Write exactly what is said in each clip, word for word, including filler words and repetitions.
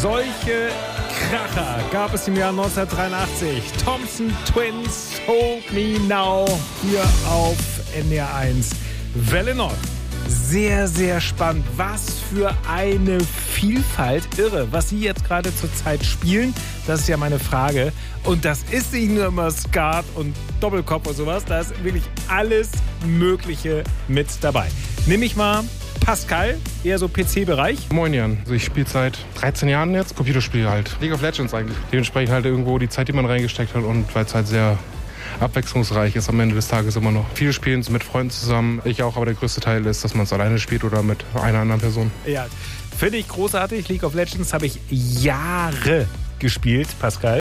Solche Kracher gab es im Jahr neunzehnhundertdreiundachtzig. Thompson Twins, Hold Me Now, hier auf N D R eins. Welle Nord. Sehr, sehr spannend. Was für eine Vielfalt. Irre, was Sie jetzt gerade zur Zeit spielen, das ist ja meine Frage. Und das ist nicht nur immer Skat und Doppelkopf und sowas, da ist wirklich alles Mögliche mit dabei. Nimm ich mal Pascal, eher so P C-Bereich. Moin Jan, also ich spiele seit dreizehn Jahren jetzt Computerspiele halt. League of Legends eigentlich. Dementsprechend halt irgendwo die Zeit, die man reingesteckt hat und weil es halt sehr abwechslungsreich ist am Ende des Tages immer noch. Viele spielen es mit Freunden zusammen. Ich auch, aber der größte Teil ist, dass man es alleine spielt oder mit einer anderen Person. Ja, finde ich großartig. League of Legends habe ich Jahre gespielt, Pascal.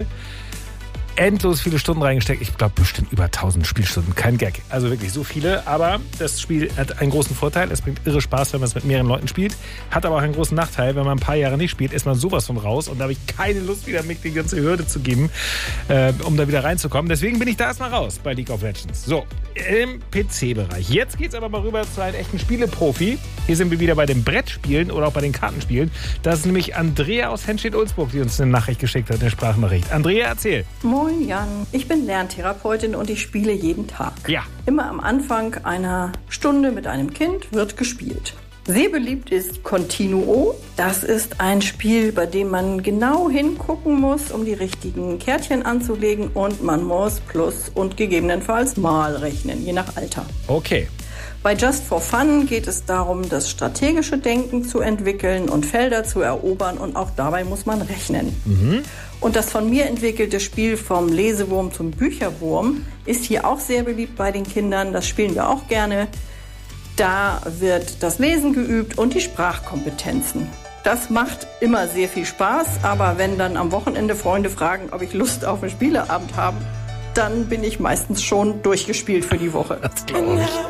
Endlos viele Stunden reingesteckt. Ich glaube bestimmt über tausend Spielstunden. Kein Gag. Also wirklich so viele. Aber das Spiel hat einen großen Vorteil. Es bringt irre Spaß, wenn man es mit mehreren Leuten spielt. Hat aber auch einen großen Nachteil. Wenn man ein paar Jahre nicht spielt, ist man sowas von raus. Und da habe ich keine Lust, wieder mit die ganze Hürde zu geben, äh, um da wieder reinzukommen. Deswegen bin ich da erstmal raus bei League of Legends. So, im P C-Bereich. Jetzt geht es aber mal rüber zu einem echten Spieleprofi. Hier sind wir wieder bei den Brettspielen oder auch bei den Kartenspielen. Das ist nämlich Andrea aus Henstedt-Ulzburg, die uns eine Nachricht geschickt hat, eine Sprachnachricht. Andrea, erzähl. Moin Jan, ich bin Lerntherapeutin und ich spiele jeden Tag. Ja. Immer am Anfang einer Stunde mit einem Kind wird gespielt. Sehr beliebt ist Continuo. Das ist ein Spiel, bei dem man genau hingucken muss, um die richtigen Kärtchen anzulegen und man muss Plus und gegebenenfalls Mal rechnen, je nach Alter. Okay. Bei Just for Fun geht es darum, das strategische Denken zu entwickeln und Felder zu erobern und auch dabei muss man rechnen. Mhm. Und das von mir entwickelte Spiel vom Lesewurm zum Bücherwurm ist hier auch sehr beliebt bei den Kindern. Das spielen wir auch gerne. Da wird das Lesen geübt und die Sprachkompetenzen. Das macht immer sehr viel Spaß, aber wenn dann am Wochenende Freunde fragen, ob ich Lust auf einen Spieleabend habe, dann bin ich meistens schon durchgespielt für die Woche. Das glaub ich.